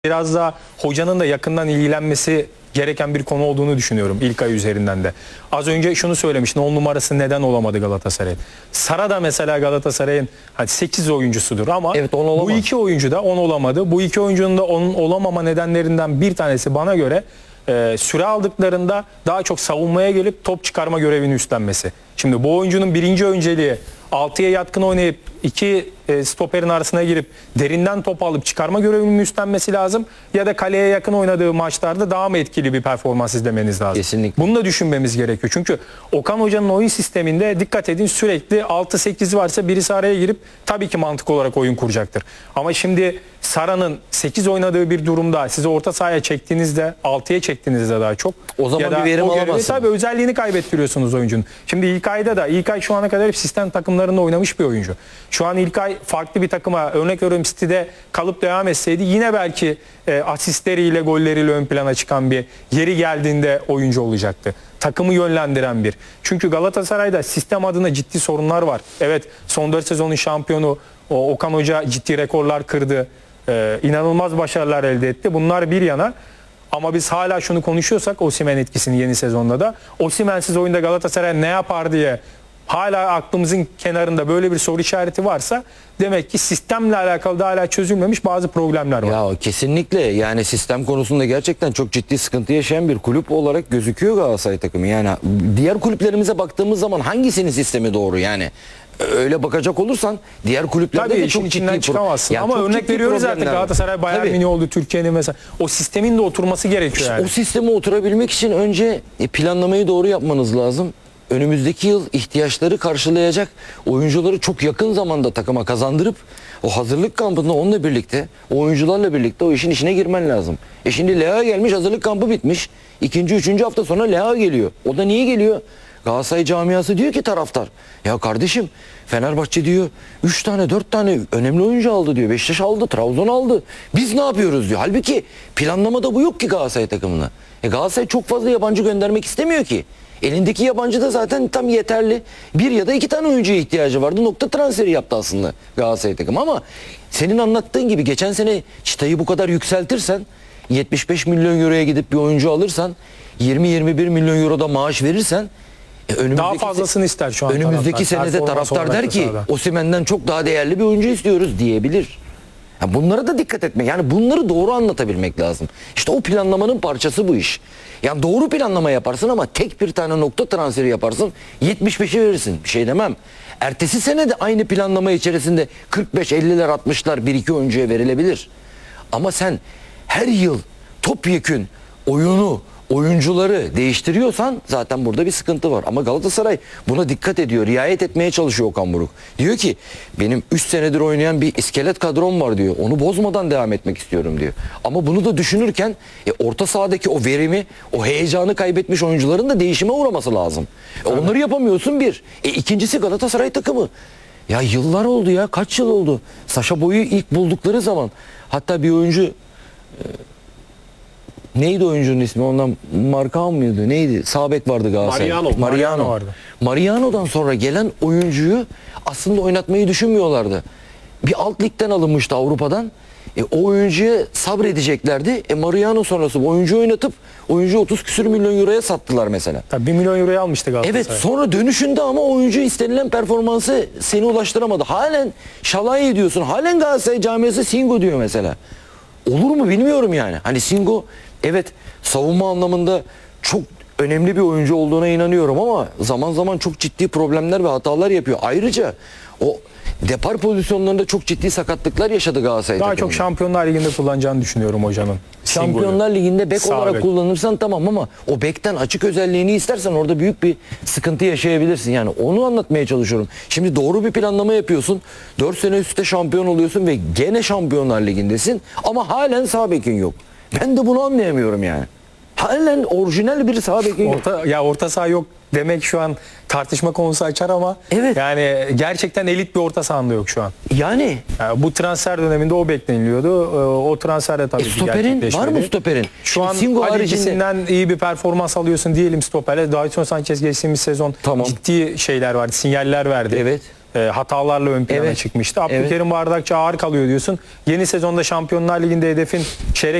Biraz daha hocanın da yakından ilgilenmesi gereken bir konu olduğunu düşünüyorum İlkay üzerinden de. Az önce şunu söylemiştin, 10 numarası neden olamadı Galatasaray'ın? Sara da mesela Galatasaray'ın 8 oyuncusudur ama evet, bu iki oyuncu da 10 olamadı. Bu iki oyuncunun da 10 olamama nedenlerinden bir tanesi bana göre süre aldıklarında daha çok savunmaya gelip top çıkarma görevini üstlenmesi. Şimdi bu oyuncunun birinci önceliği 6'ya yatkın oynayıp iki stoperin arasına girip derinden top alıp çıkarma görevini üstlenmesi lazım. Ya da kaleye yakın oynadığı maçlarda daha mı etkili bir performans izlemeniz lazım. Kesinlikle. Bunu da düşünmemiz gerekiyor. Çünkü Okan Hoca'nın oyun sisteminde dikkat edin sürekli 6-8'i varsa birisi araya girip tabii ki mantık olarak oyun kuracaktır. Ama şimdi Sara'nın 8 oynadığı bir durumda sizi orta sahaya çektiğinizde 6'ya çektiğinizde daha çok. O zaman ya da bir verim o alamazsınız. tabii özelliğini kaybettiriyorsunuz oyuncunun. Şimdi İlkay şu ana kadar hep sistem takımlarında oynamış bir oyuncu. Şu an İlkay farklı bir takıma, örnek veriyorum City'de kalıp devam etseydi yine belki asistleriyle, golleriyle ön plana çıkan bir, yeri geldiğinde oyuncu olacaktı. Takımı yönlendiren bir. Çünkü Galatasaray'da sistem adına ciddi sorunlar var. Evet, son 4 sezonun şampiyonu Okan Hoca ciddi rekorlar kırdı. İnanılmaz başarılar elde etti. Bunlar bir yana. Ama biz hala şunu konuşuyorsak Osimhen etkisini yeni sezonda da Osimhen'siz oyunda Galatasaray ne yapar diye hala aklımızın kenarında böyle bir soru işareti varsa demek ki sistemle alakalı da hala çözülmemiş bazı problemler var. Ya kesinlikle, yani sistem konusunda gerçekten çok ciddi sıkıntı yaşayan bir kulüp olarak gözüküyor Galatasaray takımı. Yani diğer kulüplerimize baktığımız zaman hangisinin sistemi doğru yani? Öyle bakacak olursan diğer kulüplerde tabii de çok ciddi çıkamazsın. Ama örnek veriyoruz zaten Galatasaray Bayern Münih oldu Türkiye'nin mesela. O sistemin de oturması gerekiyor yani. O sisteme oturabilmek için önce planlamayı doğru yapmanız lazım. Önümüzdeki yıl ihtiyaçları karşılayacak oyuncuları çok yakın zamanda takıma kazandırıp o hazırlık kampında onunla birlikte, o oyuncularla birlikte o işin içine girmen lazım. Şimdi Leao gelmiş, hazırlık kampı bitmiş. 2. 3. hafta sonra Leao geliyor. O da niye geliyor? Galatasaray camiası diyor ki taraftar, ya kardeşim Fenerbahçe diyor 3 tane 4 tane önemli oyuncu aldı diyor. Beşiktaş aldı, Trabzon aldı. Biz ne yapıyoruz diyor. Halbuki planlamada bu yok ki Galatasaray takımına. Galatasaray çok fazla yabancı göndermek istemiyor ki. Elindeki yabancı da zaten tam yeterli. Bir ya da iki tane oyuncuya ihtiyacı vardı. Nokta transferi yaptı aslında Galatasaray takımı. Ama senin anlattığın gibi geçen sene çıtayı bu kadar yükseltirsen, 75 milyon euroya gidip bir oyuncu alırsan, 20-21 milyon euroda maaş verirsen, daha fazlasını ister şu an. Önümüzdeki senede taraftar der ki Osimhen'den çok daha değerli bir oyuncu istiyoruz diyebilir. Yani bunlara da dikkat etmek. Yani bunları doğru anlatabilmek lazım. İşte o planlamanın parçası bu iş. Yani doğru planlama yaparsın ama tek bir tane nokta transferi yaparsın. 75'i verirsin. Bir şey demem. Ertesi sene de aynı planlama içerisinde 45, 50'ler, 60'lar 1-2 oyuncuya verilebilir. Ama sen her yıl topyekün oyunu, oyuncuları değiştiriyorsan zaten burada bir sıkıntı var. Ama Galatasaray buna dikkat ediyor. Riayet etmeye çalışıyor Okan Buruk. Diyor ki benim 3 senedir oynayan bir iskelet kadrom var diyor. Onu bozmadan devam etmek istiyorum diyor. Ama bunu da düşünürken orta sahadaki o verimi, o heyecanı kaybetmiş oyuncuların da değişime uğraması lazım. Onları yapamıyorsun bir. İkincisi Galatasaray takımı. Ya yıllar oldu ya. Kaç yıl oldu? Sacha Boey'u ilk buldukları zaman. Hatta bir oyuncu... Neydi oyuncunun ismi? Ondan Markan mıydı? Neydi? Sağ bek vardı Galatasaray. Mariano vardı. Mariano'dan sonra gelen oyuncuyu aslında oynatmayı düşünmüyorlardı. Bir alt ligden alınmıştı Avrupa'dan. O oyuncuya sabredeceklerdi. Mariano sonrası bu oyuncuyu oynatıp oyuncu 30 küsür milyon euroya sattılar mesela. Tabii 1 milyon euroya almıştı Galatasaray. Evet, sonra dönüşünde ama oyuncu istenilen performansı seni ulaştıramadı. Halen şalay ediyorsun. Halen Galatasaray camiası Singo diyor mesela. Olur mu bilmiyorum yani. Hani Singo evet savunma anlamında çok önemli bir oyuncu olduğuna inanıyorum ama zaman zaman çok ciddi problemler ve hatalar yapıyor. Ayrıca o depar pozisyonlarında çok ciddi sakatlıklar yaşadı Galatasaray Daha takımında. çok Şampiyonlar Ligi'nde kullanacağını düşünüyorum hocanın. Şampiyonlar Ligi'nde bek olarak kullanırsan tamam ama o bekten açık özelliğini istersen orada büyük bir sıkıntı yaşayabilirsin. Yani onu anlatmaya çalışıyorum. Şimdi doğru bir planlama yapıyorsun. 4 sene üstte şampiyon oluyorsun ve gene Şampiyonlar Ligi'ndesin ama halen sağ bekin yok. Ben de bunu anlayamıyorum yani. Halen orijinal bir sağ bekin yok. Orta saha yok demek şu an tartışma konusu açar ama evet. Yani gerçekten elit bir orta sahanda yok şu an. Yani bu transfer döneminde o bekleniliyordu. O transfer de tabii ki gerçekleşmedi. Var mı stoperin? Şu an Alici'sinden iyi bir performans alıyorsun diyelim stoperle. Davinson Sanchez geçtiğimiz sezon ciddi şeyler vardı, sinyaller verdi. Evet. hatalarla ön plana Evet. çıkmıştı. Abdülkerim Bardakçı ağır kalıyor diyorsun. Yeni sezonda Şampiyonlar Ligi'nde hedefin çeyrek